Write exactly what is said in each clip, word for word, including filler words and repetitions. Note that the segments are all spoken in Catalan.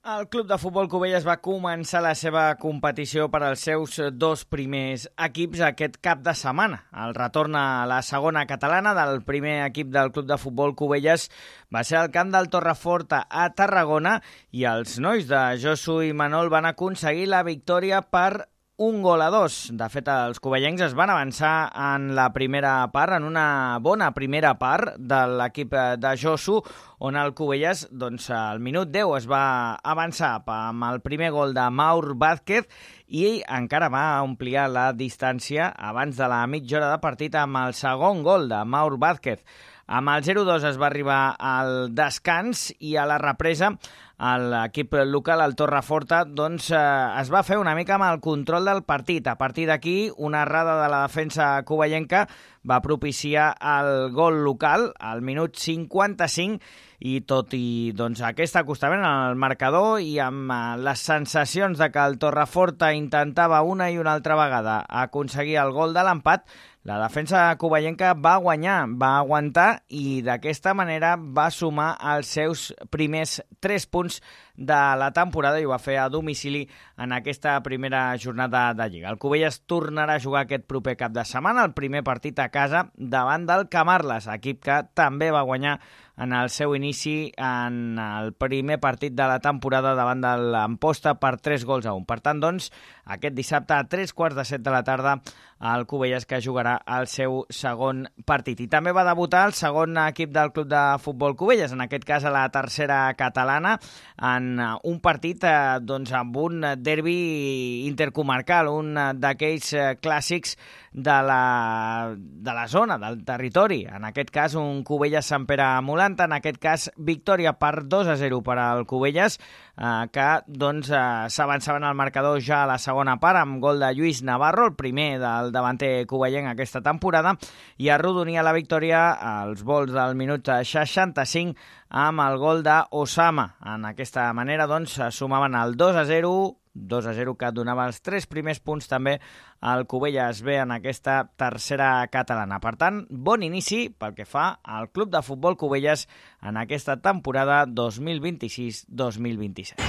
El Club de Futbol Cubelles va començar la seva competició per als seus dos primers equips aquest cap de setmana. El retorn a la segona catalana del primer equip del Club de Futbol Cubelles va ser al camp del Torreforta a Tarragona i els nois de Josu i Manol van aconseguir la victòria per un gol a dos. De fet, els cubellencs es van avançar en la primera part, en una bona primera part de l'equip de Josu, on el Cubelles, doncs, al minut deu es va avançar amb el primer gol de Maur Vázquez i encara va ampliar la distància abans de la mitja hora de partit amb el segon gol de Maur Vázquez. Amb el zero dos es va arribar al descans i a la represa l'equip local, el Torreforta, doncs, eh, es va fer una mica amb el control del partit. A partir d'aquí, una errada de la defensa covellenca va propiciar el gol local al minut cinquanta-cinc i tot i doncs, aquest acostament al marcador i amb eh, les sensacions de que el Torreforta intentava una i una altra vegada aconseguir el gol de l'empat, la defensa covellenca va guanyar, va aguantar i d'aquesta manera va sumar els seus primers tres punts de la temporada i ho va fer a domicili en aquesta primera jornada de Lliga. El Cubelles tornarà a jugar aquest proper cap de setmana, el primer partit a casa davant del Camarles, equip que també va guanyar en el seu inici en el primer partit de la temporada davant de l'Amposta per tres gols a un. Per tant, doncs, aquest dissabte a tres quarts de set de la tarda el Cubelles que jugarà el seu segon partit. I també va debutar el segon equip del Club de Futbol Cubelles, en aquest cas a la tercera catalana, en un partit eh, doncs, amb un derbi intercomarcal, un d'aquells eh, clàssics de la, de la zona, del territori. En aquest cas, un Cubelles-Sant Pere-Molanta, en aquest cas, victòria per dos a zero per al Cubelles, eh, que doncs, eh, s'avançaven al marcador ja a la segona part, amb gol de Lluís Navarro, el primer del davanter covellenc aquesta temporada, i arrodonia la victòria als vols del minut seixanta-cinc amb el gol d'Osama. En aquesta manera, doncs, sumaven el dos a zero, dos a zero que donava els tres primers punts també al Cubelles B en aquesta tercera catalana. Per tant, bon inici pel que fa al Club de Futbol Cubelles en aquesta temporada dos mil vint-i-sis dos mil vint-i-set.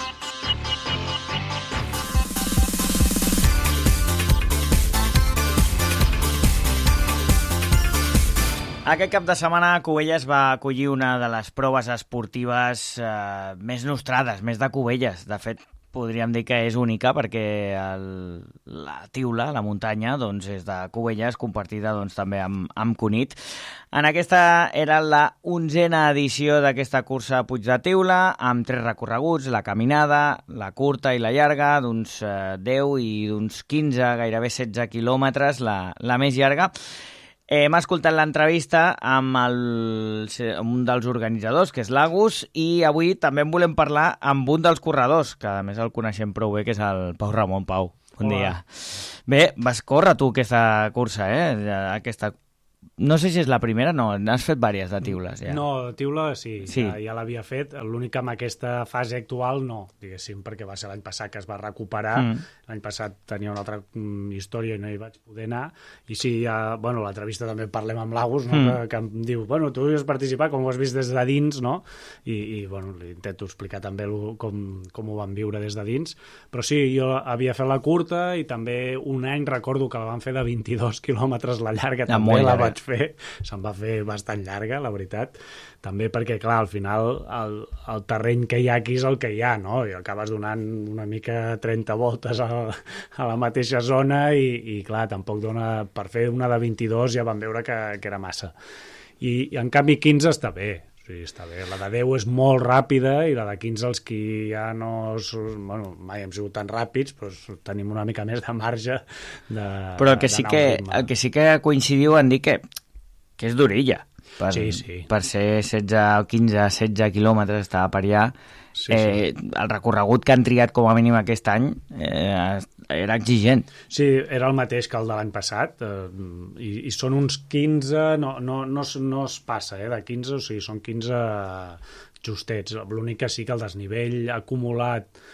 Aquest cap de setmana Cubelles va acollir una de les proves esportives eh, més nostrades, més de Cubelles. De fet, podríem dir que és única perquè el, la Tiula, la muntanya, doncs és de Cubelles, compartida doncs, també amb, amb Cunit. En aquesta era la onzena edició d'aquesta cursa Puig de Tiula, amb tres recorreguts, la caminada, la curta i la llarga, d'uns eh, deu i d'uns quinze, gairebé setze quilòmetres, la, la més llarga. Hem escoltat l'entrevista amb, el, amb un dels organitzadors, que és l'Agus, i avui també en volem parlar amb un dels corredors, que a més el coneixem prou bé, que és el Pau Ramon. Pau, bon Hola. dia. Bé, vas córrer tu aquesta cursa, eh? Aquesta... No sé si és la primera, no, n'has fet diverses de Tiules, ja. No, Tiula sí, sí. ja, ja l'havia fet, l'únic que amb aquesta fase actual no, diguéssim, perquè va ser l'any passat que es va recuperar, mm. l'any passat tenia una altra mm, història i no hi vaig poder anar, i sí, ja, bueno, l'entrevista també parlem amb l'Agus, no? mm. que, que em diu, bueno, tu has participat, com ho has vist des de dins, no? I, i bueno, li intento explicar també lo, com, com ho van viure des de dins, però sí, jo havia fet la curta i també un any recordo que la van fer de vint-i-dos quilòmetres la llarga, ja, també la vaig fer, se'n va fer bastant llarga, la veritat, també perquè, clar, al final el, el terreny que hi ha aquí és el que hi ha, no? I acabes donant una mica trenta voltes a, a la mateixa zona i, i clar, tampoc dona, per fer una de vint-i-dos ja vam veure que, que era massa. I, i en canvi quinze està bé, sí, està bé. La de deu és molt ràpida i la de quinze els que ja no... Bueno, mai hem sigut tan ràpids, però tenim una mica més de marge de Però el que, sí que, el que sí que coincidiu en dir que, que és d'orilla. Per, sí, sí. per ser setze o quinze, setze quilòmetres estava per allà. Sí, eh, sí. El recorregut que han triat com a mínim aquest any eh, era exigent. Sí, era el mateix que el de l'any passat eh, i, i són uns quinze, no, no, no, no es passa eh, de quinze, o sigui, són quinze justets. L'únic que sí que el desnivell acumulat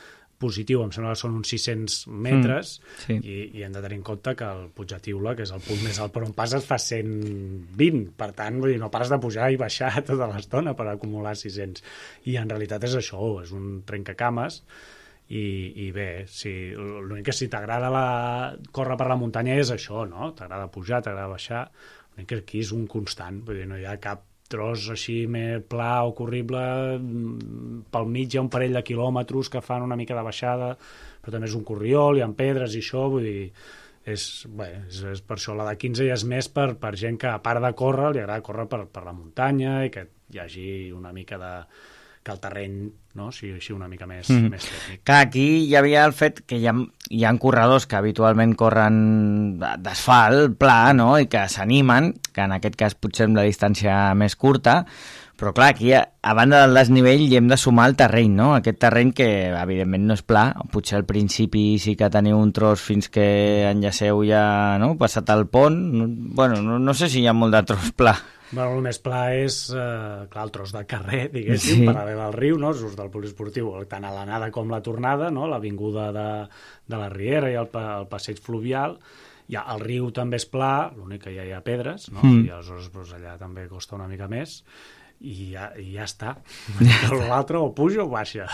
positiu, em sembla que són uns sis-cents metres, mm, sí. i, i hem de tenir en compte que el Puig de Tiula, que és el punt més alt per on passes, fa cent vint, per tant, vull dir, no pares de pujar i baixar tota l'estona per acumular sis-cents. I en realitat és això, és un trencacames, i, i bé, sí, l'únic que si t'agrada la... córrer per la muntanya és això, no? T'agrada pujar, t'agrada baixar, l'únic que aquí és un constant, vull dir, no hi ha cap tros així més pla o corrible, pel mig hi ha un parell de quilòmetres que fan una mica de baixada, però també és un corriol, hi ha pedres i això, vull dir, és, bé, és, és per això la de quinze ja és més per, per gent que a part de córrer li agrada córrer per, per la muntanya i que hi hagi una mica de... que el terreny, no?, sigui així una mica més, mm. més tècnic. Que aquí hi havia el fet que hi ha, hi ha corredors que habitualment corren d'asfalt, pla, no?, i que s'animen, que en aquest cas potser amb la distància més curta, però clar, aquí a, a banda del desnivell hi hem de sumar el terreny, no?, aquest terreny que evidentment no és pla, potser al principi sí que teniu un tros fins que enllaceu ja, no?, passat el pont, bueno, no, no sé si hi ha molt de tros pla. Bueno, el més pla és, eh, clar, el tros de carrer, diguéssim, sí. paral·lel al riu, no?, just del poliesportiu, tant a l'anada com la tornada, no?, l'avinguda de, de la Riera i el, el passeig fluvial. Ja, el riu també és pla, l'únic que ja hi ha pedres, no?, mm. i aleshores doncs, allà també costa una mica més, i ja, i ja està. L'altre o puja o baixa.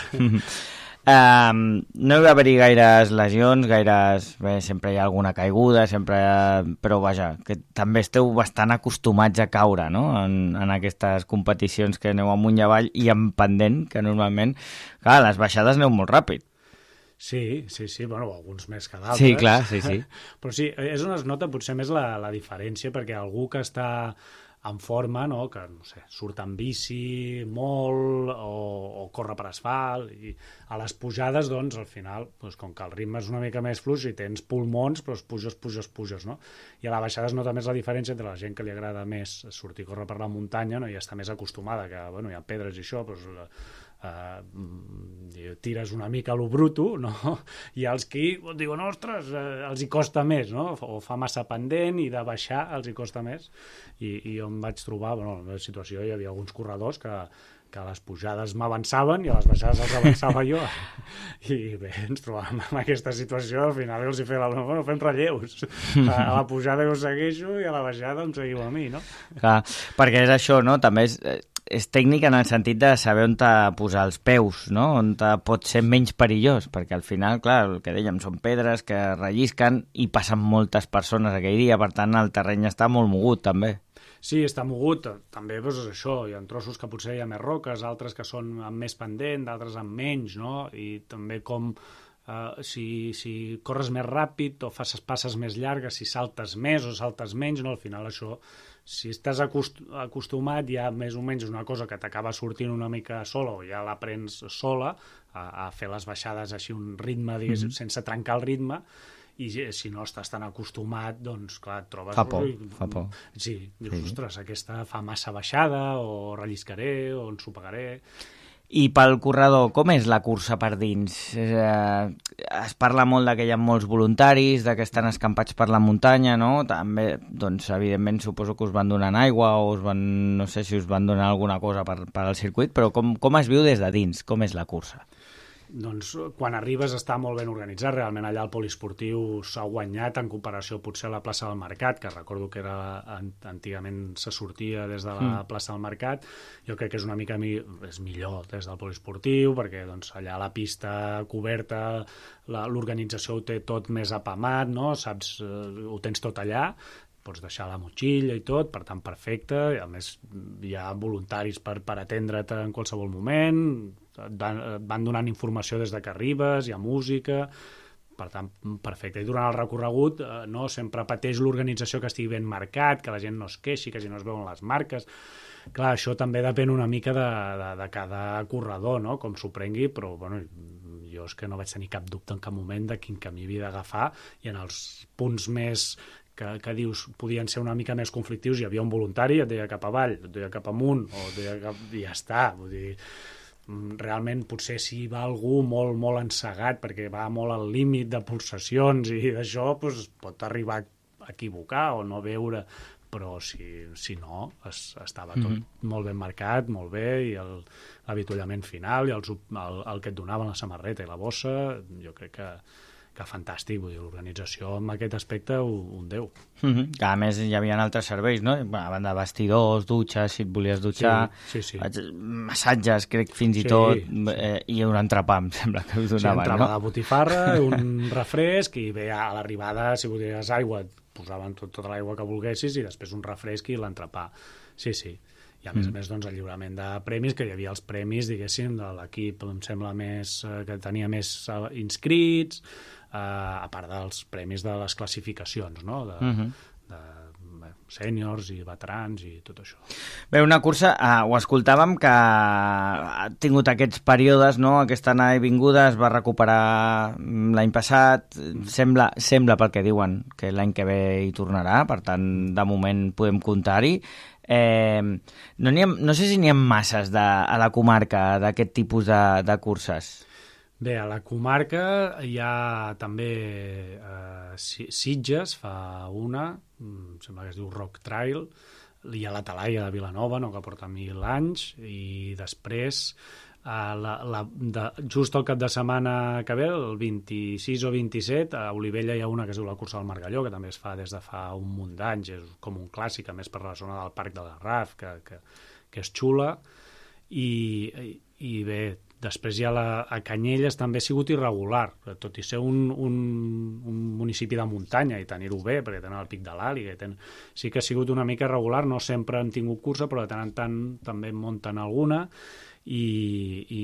Um, no hi va haver-hi gaires lesions, gaires... Bé, sempre hi ha alguna caiguda, sempre hi ha... però vaja, que també esteu bastant acostumats a caure, no?, en, en aquestes competicions que aneu amunt i avall i en pendent, que normalment, clar, les baixades aneu molt ràpid. Sí, sí, sí, bueno, alguns més que d'altres. Sí, clar, sí, sí. Però sí, és on es nota potser més la, la diferència, perquè algú que està en forma, no?, que, no sé, surt en bici molt o, o corre per asfalt, i a les pujades, doncs, al final, doncs, com que el ritme és una mica més fluix i tens pulmons, doncs puges, puges, puges, no? I a la baixada es nota més la diferència entre la gent que li agrada més sortir a córrer per la muntanya, no?, i està més acostumada, que, bueno, hi ha pedres i això, doncs... Uh, tires una mica a lo bruto, no? I els que diuen, ostres, uh, els hi costa més, no? O fa massa pendent i de baixar els hi costa més. I, i jo em vaig trobar, bueno, en la situació hi havia alguns corredors que, que a les pujades m'avançaven i a les baixades els avançava jo. I bé, ens trobàvem en aquesta situació, al final els hi feia la... Bueno, fem relleus. A la pujada jo segueixo i a la baixada em seguiu a mi, no? Clar, perquè és això, no? També és... és tècnic en el sentit de saber on posar els peus, no?, on pot ser menys perillós, perquè al final, clar, el que dèiem, són pedres que rellisquen i passen moltes persones aquell dia, per tant el terreny està molt mogut també. Sí, està mogut, també doncs, és això, hi ha trossos que potser hi ha més roques, altres que són amb més pendent, d'altres amb menys, no?, i també com uh, si, si corres més ràpid o fas passes més llargues, si saltes més o saltes menys, no?, al final això... Si estàs acost acostumat ja més o menys una cosa que t'acaba sortint una mica sola o ja l'aprens sola a, a fer les baixades així un ritme, digués, mm-hmm. sense trencar el ritme, i si no estàs tan acostumat, doncs clar, et trobes... Fa por, fa por. Sí, dius, sí. Ostres, aquesta fa massa baixada o relliscaré o ensopegaré... I pel corredor, com és la cursa per dins? Eh, es parla molt de que hi ha molts voluntaris, de que estan escampats per la muntanya, no? També, doncs, evidentment, suposo que us van donant aigua o us van, no sé si us van donar alguna cosa per, per al circuit, però com, com es viu des de dins? Com és la cursa? Doncs quan arribes està molt ben organitzat, realment allà el poliesportiu s'ha guanyat en comparació potser a la plaça del Mercat, que recordo que era antigament se sortia des de la mm. plaça del Mercat. Jo crec que és una mica mi és millor des del poliesportiu, perquè doncs, allà la pista coberta, l'organització ho té tot més apamat, no? Saps, eh, ho tens tot allà, pots deixar la motxilla i tot, per tant perfecte, i a més hi ha voluntaris per, per atendre't en qualsevol moment, et van, et van donant informació des de que arribes, hi ha música, per tant perfecte. I durant el recorregut eh, no, sempre pateix l'organització que estigui ben marcat, que la gent no es queixi, que si no es veuen les marques. Clar, això també depèn una mica de, de, de cada corredor, no? Com s'ho prengui, però bueno, jo és que no vaig tenir cap dubte en cap moment de quin camí havia d'agafar, i en els punts més que, que dius podien ser una mica més conflictius hi havia un voluntari, et deia cap avall, et deia cap amunt, o et deia cap... i ja està, vull dir, realment potser si va algú molt, molt encegat perquè va molt al límit de pulsacions i d'això, doncs, pot arribar a equivocar o no veure, però si, si no, es, estava tot mm-hmm. molt ben marcat, molt bé, i l'avituallament final, i els, el, el que et donaven la samarreta i la bossa, jo crec que que fantàstic, vull dir, l'organització en aquest aspecte un deu. Mm-hmm. Que a més hi havia altres serveis, no? A banda de vestidors, dutxes, si et volies dutxar, sí, sí, sí. massatges, crec, fins i sí, tot, sí. Eh, i un entrepà, em sembla que us donaven, sí, no? Sí, de botifarra, un refresc, i bé, a l'arribada, si volies aigua, et posaven tot, tota l'aigua que volguessis, i després un refresc i l'entrepà. Sí, sí. I a més mm. a més, doncs, el lliurament de premis, que hi havia els premis, diguéssim, de l'equip, em sembla, més, que tenia més inscrits, eh, a part dels premis de les classificacions, no?, de, mm-hmm. de bé, sèniors i veterans i tot això. Bé, una cursa, eh, ho escoltàvem, que ha tingut aquests períodes, no?, aquesta anada i vinguda, es va recuperar l'any passat, mm. sembla, sembla pel que diuen que l'any que ve hi tornarà, per tant, de moment podem comptar-hi. Eh, no, ha, no sé si n'hi ha masses de, a la comarca d'aquest tipus de, de curses. Bé, a la comarca hi ha també eh, Sitges, fa una, em sembla que es diu Rock Trail, hi ha la Talaia de Vilanova, no, que porta mil anys, i després Uh, la, la, de, just el cap de setmana que ve, el vint-i-sis o vint-i-set, a Olivella hi ha una que es diu la Cursa del Margalló, que també es fa des de fa un munt d'anys, és com un clàssic, a més per la zona del Parc de la Raf, que, que, que és xula, i, i, i bé, després hi ha la, a Canyelles també ha sigut irregular, tot i ser un, un, un municipi de muntanya i tenir-ho bé, perquè tenen el Pic de l'Ali, ten... sí que ha sigut una mica irregular, no sempre han tingut cursa, però de tant en tant també munten alguna, i, i,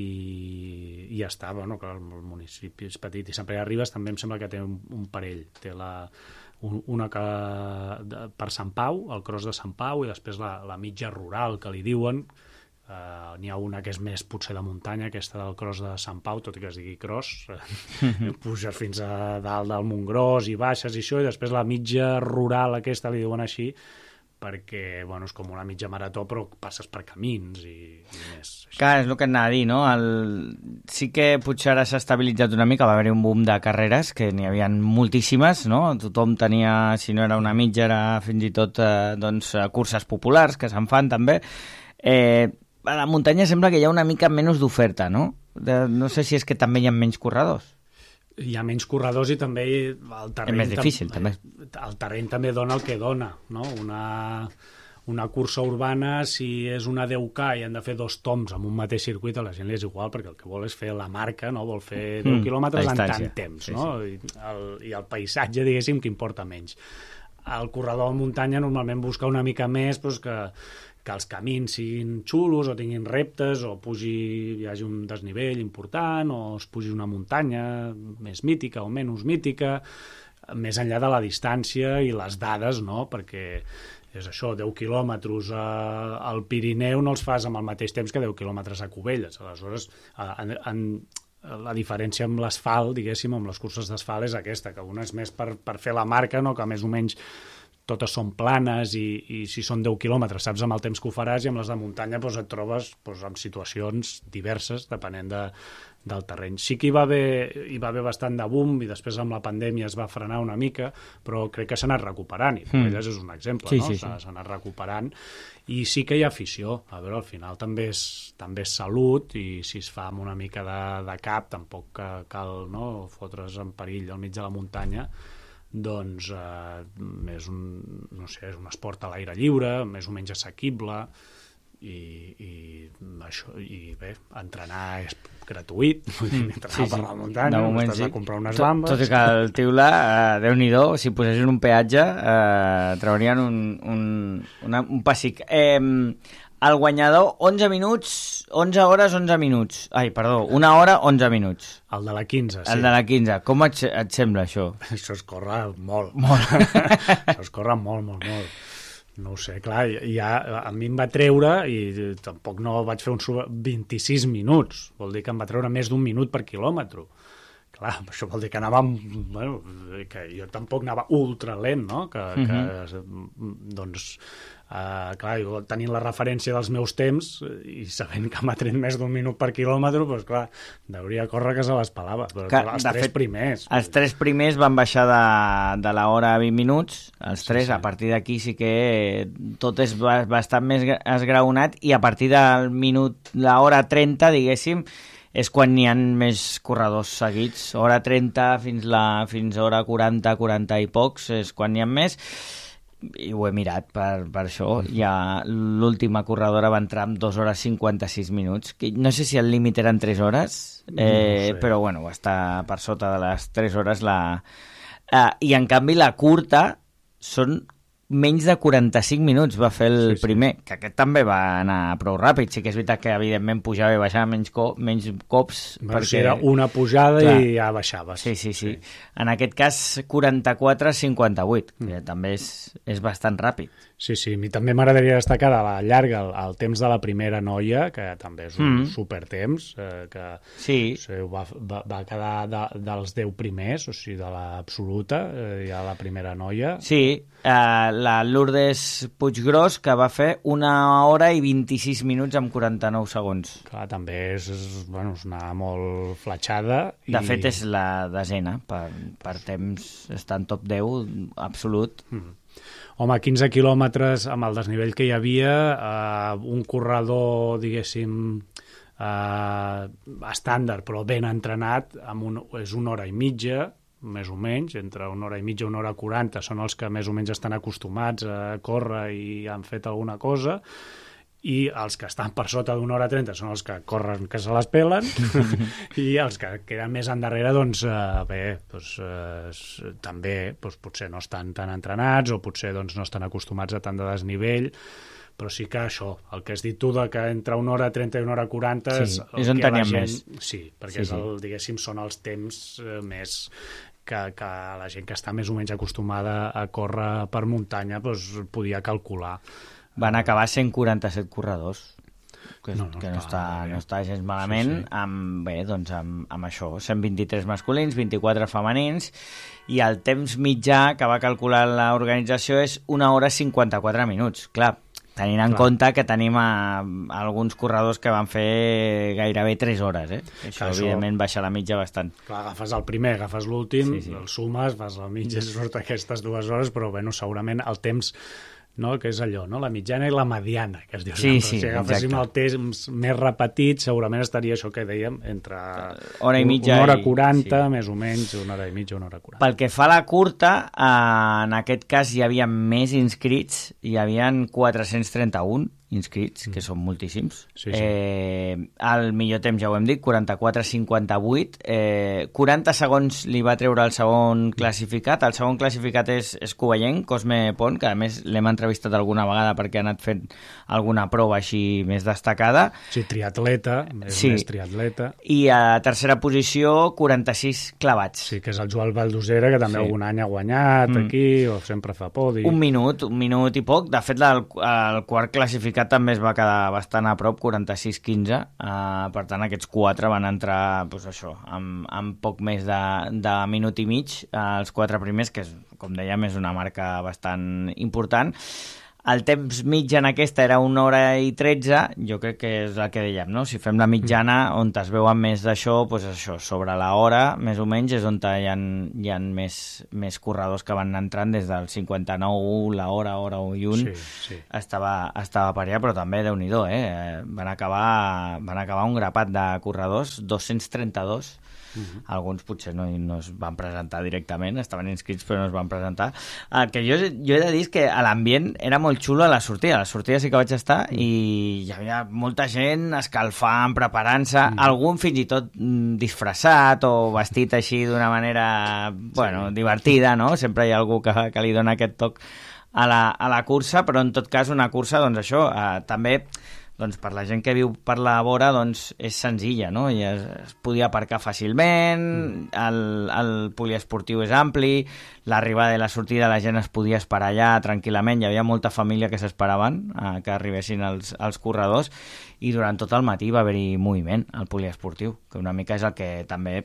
i ja està, bueno, que el municipi és petit, i sempre hi arribes, també em sembla que té un, un parell, té la, un, una que de, per Sant Pau, el cross de Sant Pau, i després la, la mitja rural, que li diuen, Uh, n'hi ha una que és més potser de muntanya, aquesta del cross de Sant Pau, tot i que es digui cross, puges fins a dalt del Montgròs i baixes i això, i després la mitja rural aquesta li diuen així, perquè bueno, és com una mitja marató, però passes per camins i, i més. Així. Clar, és el que anava a dir, no? El... Sí que potser ara s'ha estabilitzat una mica, va haver-hi un boom de carreres, que n'hi havia moltíssimes, no? Tothom tenia, si no era una mitja, era fins i tot eh, doncs, curses populars, que se'n fan també. Eh, a la muntanya sembla que hi ha una mica menys d'oferta, no? De, no sé si és que també hi ha menys corredors. Hi ha menys corredors i també el terreny... És més difícil, tam també. El terreny també dona el que dona, no? Una, una cursa urbana, si és una deu K i han de fer dos toms en un mateix circuit, a la gent li és igual, perquè el que vol és fer la marca, no? Vol fer deu mm, quilòmetres en tant temps, sí, no? Sí. I, el, I el paisatge, diguéssim, que importa menys. El corredor de muntanya normalment busca una mica més doncs, que... que els camins siguin xulos o tinguin reptes o pugi, hi hagi un desnivell important o es pugi una muntanya més mítica o menys mítica, més enllà de la distància i les dades, no? Perquè és això, deu quilòmetres al Pirineu no els fas amb el mateix temps que deu quilòmetres a Cubelles. Aleshores, en, en, la diferència amb l'asfalt, diguéssim, amb les curses d'asfalt és aquesta, que una és més per, per fer la marca, no? Que més o menys totes són planes i, i si són deu quilòmetres saps amb el temps que ho faràs, i amb les de muntanya doncs, et trobes doncs, en situacions diverses depenent de, del terreny. Sí que hi va, haver, hi va haver bastant de boom i després amb la pandèmia es va frenar una mica, però crec que s'ha anat recuperant i mm. elles és un exemple, sí, no? Sí, s'ha sí. anat recuperant i sí que hi ha afició. A veure, al final també és, també és salut i si es fa amb una mica de, de cap tampoc cal, no? Fotre's en perill al mig de la muntanya, doncs eh, és un, no sé, és un esport a l'aire lliure, més o menys assequible i, i, això, i bé, entrenar és gratuït, mm, entrenar sí, per sí. la muntanya, moment, estàs sí. a comprar unes bambes. Tot, tot i que el Tiula, eh, Déu-n'hi-do, si posessin un peatge eh, traurien un, un, una, un pessic. Eh, el guanyador, onze minuts, onze hores, onze minuts. Ai, perdó, una hora, onze minuts. El de la quinze, sí. El de la quinze. Com et, et sembla, això? Això es corre molt. Molt. Això es corre molt, molt, molt. No ho sé, clar, ja, a mi em va treure, i tampoc no vaig fer uns vint-i-sis minuts, vol dir que em va treure més d'un minut per quilòmetre, clar, això vol dir que anàvem, bueno, que jo tampoc anava ultra lent, no? Que, uh-huh. que doncs, Uh, clar, jo tenint la referència dels meus temps i sabent que m'ha tret més d'un minut per quilòmetre, doncs clar, hauria córrer que se les pelava, però que, els tres fet, primers els tres primers van baixar de, de l'hora a vint minuts, els sí, tres sí. A partir d'aquí sí que tot és bastant més esgraonat, i a partir del minut, l'hora trenta, diguéssim, és quan n'hi ha més corredors seguits. Hora trenta fins la fins hora quaranta, quaranta i pocs és quan n'hi ha més. I ho he mirat per, per això. Ja l'última corredora va entrar amb dos hores cinquanta-sis minuts. No sé si el límit eren tres hores, eh, no sé. Però bueno, va estar per sota de les tres hores. La... Eh, I en canvi la curta són menys de quaranta-cinc minuts va fer el sí, sí. primer, que aquest també va anar prou ràpid. Sí que és veritat que evidentment pujava i baixava menys, co menys cops. Bueno, perquè si era una pujada clar. I ja baixava. Sí, sí, sí, sí. En aquest cas quaranta-quatre cinquanta-vuit, mm. que també és, és bastant ràpid. Sí, sí, a mi també m'agradaria destacar de la llarga el, el temps de la primera noia, que també és un mm. supertemps, eh, que sí. o sigui, va, va, va quedar de, dels deu primers, o sigui, de l'absoluta, eh, ja la primera noia. Sí, eh, la Lourdes Puiggròs, que va fer una hora i vint-i-sis minuts amb quaranta-nou segons. Clar, també és, és, bueno, és una molt fletxada. De i... fet, és la desena, per, per temps està en top deu, absolut. Mm. Home, quinze quilòmetres amb el desnivell que hi havia, eh, un corredor, diguéssim, eh, estàndard, però ben entrenat, amb un, és una hora i mitja, més o menys, entre una hora i mitja i una hora quaranta, són els que més o menys estan acostumats a córrer i han fet alguna cosa, i els que estan per sota d'una hora trenta són els que corren que se les pelen i els que queden més endarrere doncs eh, bé, doncs, eh, també doncs, potser no estan tan entrenats o potser doncs, no estan acostumats a tant de desnivell, però sí que això, el que has dit tu de que entre una hora trenta i una hora quaranta sí, és, és on teníem gent... més. Sí, perquè sí, és el, diguéssim, són els temps eh, més que, que la gent que està més o menys acostumada a córrer per muntanya doncs, podia calcular. Van acabar cent quaranta-set corredors, que, no, no, que no, està, està, no està gens malament, sí, sí. Amb, bé, doncs amb, amb això, cent vint-i-tres masculins, vint-i-quatre femenins, i el temps mitjà que va calcular l'organització és una hora cinquanta-quatre minuts. Clar, tenint en Clar. compte que tenim a, a alguns corredors que van fer gairebé tres hores, eh? Això, Clar, evidentment, això... baixa la mitja bastant. Clar, agafes el primer, agafes l'últim, sí, sí. el sumes, fas la mitja, surt aquestes dues hores, però bueno, segurament el temps... no? Que és allò, no? La mitjana i la mediana, que es diu. Sí, no? sí, si agaféssim exacte. el temps més repetit, segurament estaria això que dèiem, entre hora i mitja una hora i... quaranta, sí. més o menys, una hora i mitja, una hora quaranta. Pel que fa a la curta, eh, en aquest cas hi havia més inscrits, hi havia quatre-cents trenta-un inscrits, que són moltíssims. Sí, sí. Eh, el millor temps, ja ho hem dit, quaranta-quatre cinquanta-vuit. Eh, quaranta segons li va treure el segon classificat. El segon classificat és, és covellenc, Cosme Pont, que a més l'hem entrevistat alguna vegada perquè ha anat fent alguna prova així més destacada. Sí, triatleta, és sí. més triatleta. I a tercera posició, quaranta-sis clavats. Sí, que és el Joan Valdosera, que també sí. algun any ha guanyat mm. aquí, o sempre fa podi. Un minut, un minut i poc. De fet, el, el quart classificat també es va quedar bastant a prop, quaranta-sis quinze. Uh, per tant, aquests quatre van entrar pues, això, amb, amb poc més de, de minut i mig. Uh, els quatre primers, que és, com dèiem, és una marca bastant important. El temps mig en aquesta era una hora i tretze, jo crec que és el que dèiem, no? Si fem la mitjana, on es veuen més d'això, doncs això, sobre la hora, més o menys, és on hi ha, hi ha més, més corredors que van entrant des del cinquanta-nou, la hora, hora i un, sí, sí. Estava, estava per allà, però també Déu-n'hi-do, eh? Van acabar, van acabar un grapat de corredors, dos-cents trenta-dos. Uh-huh. Alguns potser no, no es van presentar directament, estaven inscrits però no es van presentar. El que jo, jo he de dir és que l'ambient era molt xulo a la sortida. A la sortida sí que vaig estar uh-huh. i hi havia molta gent escalfant, preparant-se, uh-huh. algun fins i tot disfressat o vestit així d'una manera bueno, sí. divertida, no? Sempre hi ha algú que, que li dona aquest toc a la, a la cursa, però en tot cas una cursa, doncs això, eh, també doncs per la gent que viu per la vora doncs és senzilla, no? I es, es podia aparcar fàcilment, mm. el, el poliesportiu és ampli, l'arribada i la sortida la gent es podia esperar allà tranquil·lament, hi havia molta família que s'esperaven eh, que arribessin els, els corredors i durant tot el matí va haver-hi moviment al poliesportiu, que una mica és el que també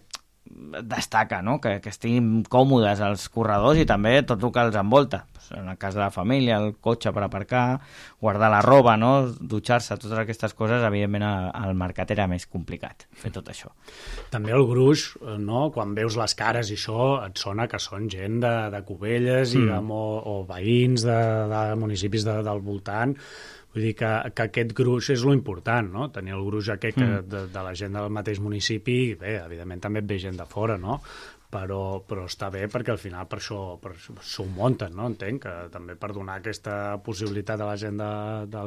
destaca, no? que, que estiguin còmodes els corredors i també tot el que els envolta. En el cas de la família, el cotxe per aparcar, guardar la roba, no? Dutxar-se, totes aquestes coses, evidentment al mercat era més complicat fer tot això. També el gruix, no? Quan veus les cares i això, et sona que són gent de, de Cubelles mm. i de, o, o veïns de, de municipis de, del voltant. Vull dir que, que aquest gruix és lo important, no? Tenir el gruix aquest que, mm. de, de la gent del mateix municipi, bé, evidentment també et ve gent de fora, no? Però, però està bé perquè al final per això per això s'ho munten, no? Entenc que també per donar aquesta possibilitat a la gent de, de,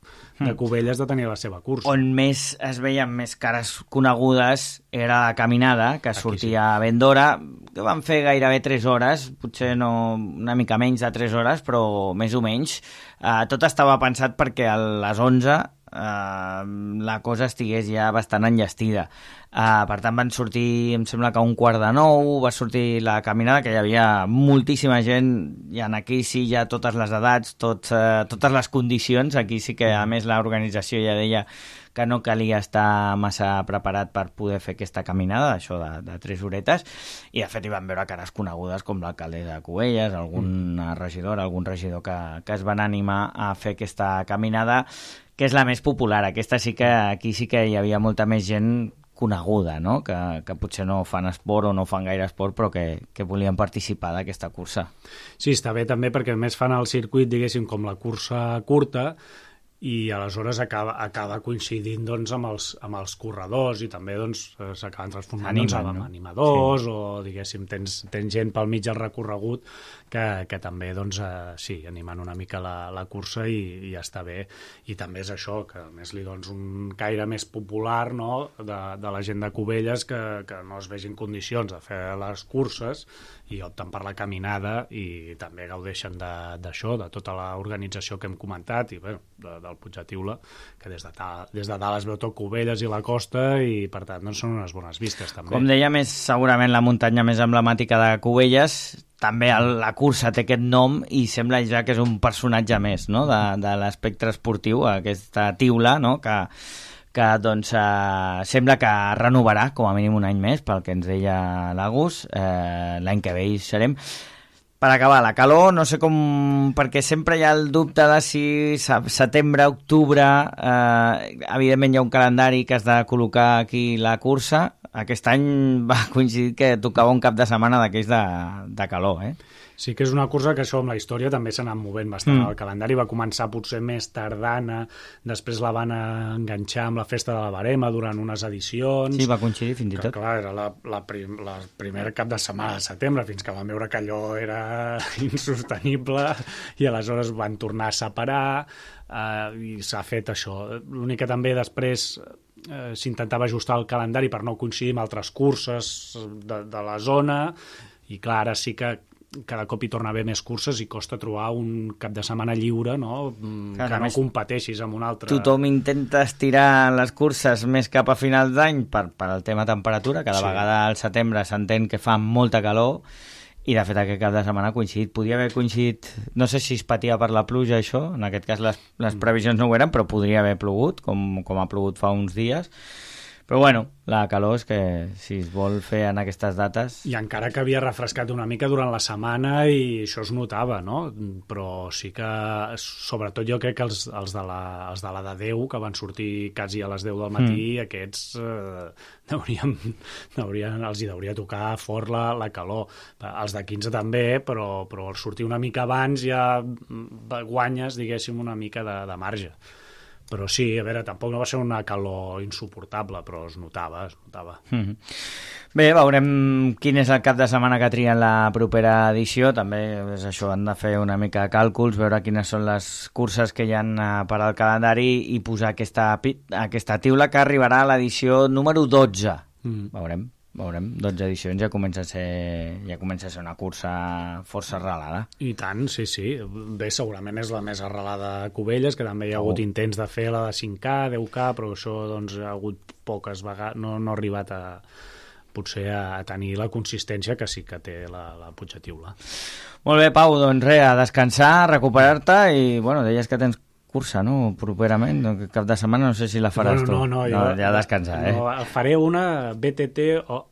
de Cubelles de tenir la seva cursa. On més es veien més cares conegudes era la caminada, que Aquí sortia sí. a ben d'hora, que van fer gairebé tres hores, potser no una mica menys de tres hores, però més o menys. Uh, tot estava pensat perquè a les onze uh, la cosa estigués ja bastant enllestida. Uh, per tant van sortir, em sembla que a un quart de nou va sortir la caminada, que hi havia moltíssima gent, i en aquí sí hi ha totes les edats, tots, uh, totes les condicions. Aquí sí que a més l'organització ja deia que no calia estar massa preparat per poder fer aquesta caminada, això de, de tres horetes, i de fet hi van veure cares conegudes com l'alcaldessa de Cubelles, algun mm. regidor, algun regidor que, que es van animar a fer aquesta caminada, que és la més popular. Aquesta sí que, aquí sí que hi havia molta més gent coneguda, no? que, que potser no fan esport o no fan gaire esport, però que, que volien participar d'aquesta cursa. Sí, està bé també perquè a més fan el circuit, diguéssim, com la cursa curta, i aleshores acaba, acaba coincidint doncs, amb, els, amb els corredors i també doncs, s'acaben transformant Animen, doncs, en no? animadors sí. o diguéssim tens, tens gent pel mig del recorregut que, que també doncs, eh, sí, animen una mica la, la cursa i, i ja està bé. I també és això, que a més li dones un caire més popular, no? de, de la gent de Cubelles que, que no es vegin condicions de fer les curses i opten per la caminada i també gaudeixen d'això, de, de tota l'organització que hem comentat i bé, de, del Puig de Tiula, que des de, ta, des de dalt es veu tot Cubelles i la costa i per tant doncs, són unes bones vistes també. Com deia, més segurament la muntanya més emblemàtica de Cubelles, també el, la cursa té aquest nom i sembla ja que és un personatge més, no? de, de l'espectre esportiu, aquesta Tiula, no? que que doncs, eh, sembla que renovarà com a mínim un any més, pel que ens deia l'Agus, eh, l'any que ve hi serem. Per acabar, la calor, no sé com... perquè sempre hi ha el dubte de si setembre, octubre... Eh, evidentment hi ha un calendari que has de col·locar aquí la cursa. Aquest any va coincidir que tocava un cap de setmana d'aquells de, de calor, eh? Sí que és una cursa que això amb la història també s'ha anat movent bastant. Mm. El calendari va començar potser més tardana, després la van enganxar amb la festa de la Barema durant unes edicions. Sí, va coincidir fins i tot. Que, clar, era la, la, prim, la primera cap de setmana de setembre, fins que van veure que allò era insostenible i aleshores van tornar a separar eh, i s'ha fet això. L'únic que també després eh, s'intentava ajustar el calendari per no coincidir amb altres curses de, de la zona i clar, ara sí que cada cop hi torna a haver més curses i costa trobar un cap de setmana lliure, no? Clar, que no competeixis amb un altre. Tothom intenta estirar les curses més cap a finals d'any per, per el tema temperatura. Cada sí. vegada al setembre s'entén que fa molta calor i de fet aquest cap de setmana ha coincidit. Podia haver coincidit, no sé si es patia per la pluja això, en aquest cas les, les previsions no ho eren, però podria haver plogut, com, com ha plogut fa uns dies. Però bueno, la calor és que si es vol fer en aquestes dates... I encara que havia refrescat una mica durant la setmana i això es notava, no? Però sí que, sobretot jo crec que els, els, de, la, els de la de deu, que van sortir quasi a les deu del matí, mm. aquests eh, haurien, haurien, els hi hauria tocar fort la, la calor. Els de quinze també, però, però sortir una mica abans ja guanyes, diguéssim, una mica de, de marge. Però sí, a veure, tampoc no va ser una calor insuportable, però es notava, es notava. Mm-hmm. Bé, veurem quin és el cap de setmana que trien la propera edició. També és això, han de fer una mica de càlculs, veure quines són les curses que hi ha per al calendari i posar aquesta, aquesta tiula que arribarà a l'edició número dotze. Mm. Veurem. Veurem, dotze edicions ja comença a ser ja comença a ser una cursa força arrelada. I tant, sí, sí. Bé, segurament és la més arrelada a Cubelles, que també hi ha oh. hagut intents de fer la de cinc K, deu K, però això doncs, ha hagut poques vegades, no, no ha arribat a potser a tenir la consistència que sí que té la, la Puig de Tiula. Molt bé, Pau, doncs res, a descansar, a recuperar-te i, bueno, deies que tens cursa, no? Properament, cap de setmana no sé si la faràs no, no, tu. No, no, jo, ja a descansar, eh? No, faré una B T T o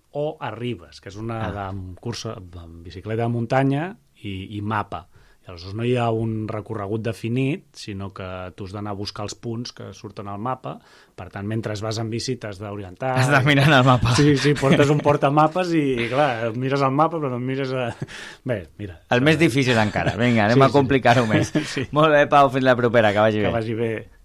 o arribes, que és una Ah. de cursa amb bicicleta de muntanya i, i mapa. I aleshores no hi ha un recorregut definit, sinó que tu has d'anar a buscar els punts que surten al mapa. Per tant, mentre vas en bici t'has d'orientar. Has de mirar el mapa. Sí, sí, portes un portamapes i, clar, mires el mapa, però no mires a... Bé, mira. El més difícil encara. Vinga, anem Sí, a complicar-ho sí. més. Sí. Molt bé, Pau, fins la propera, que vagi Que bé. vagi bé.